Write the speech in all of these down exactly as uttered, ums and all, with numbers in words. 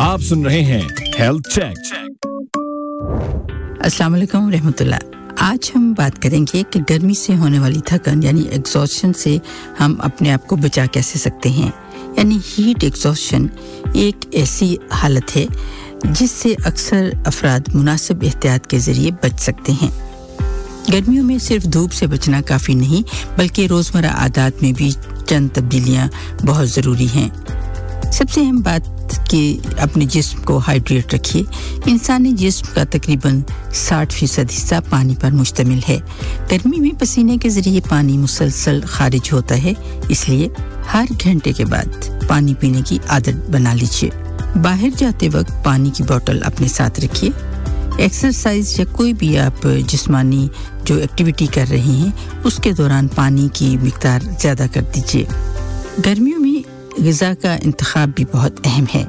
आप सुन रहे हैं हेल्थ चेक। अस्सलाम वालेकुम रहमतुल्लाह। आज हम बात करेंगे कि गर्मी से होने वाली थकन यानी एग्जॉस्शन से हम अपने आप को बचा कैसे सकते हैं। यानी हीट एग्जॉस्शन एक ऐसी हालत है जिससे अक्सर अफराद मुनासिब एहतियात के ज़रिए बच सकते हैं। गर्मियों में सिर्फ धूप से बचना काफ़ी नहीं बल्कि रोज़मर्रा आदात में भी चंद तब्दीलियाँ बहुत ज़रूरी हैं। सबसे अहम बात कि अपने जिस्म को हाइड्रेट रखिए। इंसानी जिस्म का तकरीबन साठ फीसद हिस्सा पानी पर मुश्तमिल है। गर्मी में पसीने के ज़रिए पानी मुसलसल खारिज होता है, इसलिए हर घंटे के बाद पानी पीने की आदत बना लीजिए। बाहर जाते वक्त पानी की बोतल अपने साथ रखिए। एक्सरसाइज या कोई भी आप जिस्मानी जो एक्टिविटी कर रहे हैं उसके दौरान पानी की मिकदार ज़्यादा कर दीजिए। गर्मियों में ग़िज़ा का इंतखाब भी बहुत अहम है।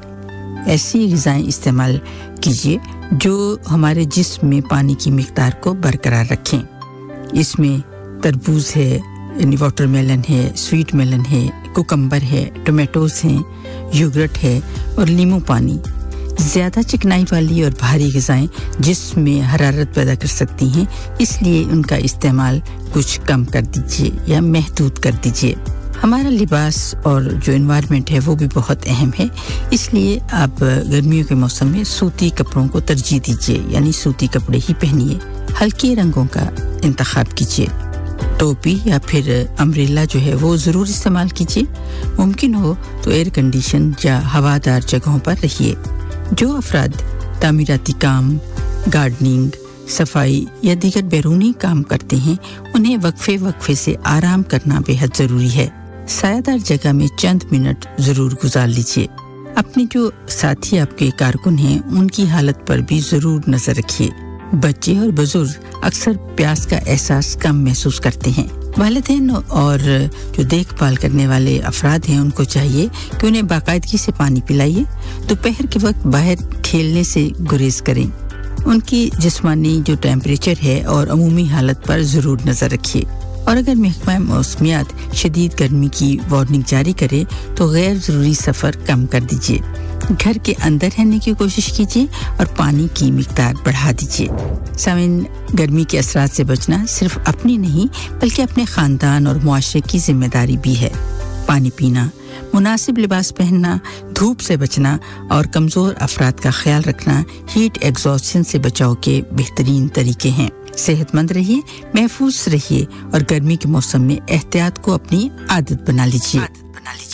ऐसी ग़िज़ाएं इस्तेमाल कीजिए जो हमारे जिस्म में पानी की मिकदार को बरकरार रखें। इसमें तरबूज है, यानी वाटरमेलन है, स्वीट मेलन है, कुकम्बर है, टोमेटोज हैं, योगर्ट है और नींबू पानी। ज़्यादा चिकनाई वाली और भारी ग़िज़ाएं जिस्म में हरारत पैदा कर सकती हैं, इसलिए उनका इस्तेमाल कुछ कम कर दीजिए या महदूद कर दीजिए। हमारा लिबास और जो एनवायरनमेंट है वो भी बहुत अहम है, इसलिए आप गर्मियों के मौसम में सूती कपड़ों को तरजीह दीजिए, यानी सूती कपड़े ही पहनिए। हल्के रंगों का इंतखाब कीजिए। टोपी या फिर अम्ब्रेला जो है वो ज़रूर इस्तेमाल कीजिए। मुमकिन हो तो एयर कंडीशन या हवादार जगहों पर रहिए। जो अफराद तामीराती काम, गार्डनिंग, सफाई या दीगर बैरूनी काम करते हैं उन्हें वक्फे वक्फे से आराम करना बेहद ज़रूरी है। सायादार जगह में चंद मिनट ज़रूर गुजार लीजिए। अपने जो साथी आपके कारकुन हैं उनकी हालत पर भी ज़रूर नज़र रखिए। बच्चे और बुजुर्ग अक्सर प्यास का एहसास कम महसूस करते हैं। वालिदैन और जो देखभाल करने वाले अफराद हैं उनको चाहिए कि उन्हें बाकायदगी से पानी पिलाइए। दोपहर के वक्त बाहर खेलने से गुरेज करें। उनकी जिस्मानी जो टेम्परेचर है और अमूमी हालत पर ज़रूर नज़र रखिए। और अगर महकमा मौसमियात शदीद गर्मी की वार्निंग जारी करे तो गैर ज़रूरी सफ़र कम कर दीजिए। घर के अंदर रहने की कोशिश कीजिए और पानी की मिकदार बढ़ा दीजिए। सामीन, गर्मी के असरात से बचना सिर्फ अपनी नहीं बल्कि अपने ख़ानदान और मुआशरे की जिम्मेदारी भी है। पानी पीना, मुनासिब लिबास पहनना, धूप से बचना और कमज़ोर अफराद का ख्याल रखना हीट एग्जॉस्शन से बचाव के बेहतरीन तरीके हैं। सेहतमंद रहिए, महफूज रहिए और गर्मी के मौसम में एहतियात को अपनी आदत बना लीजिए।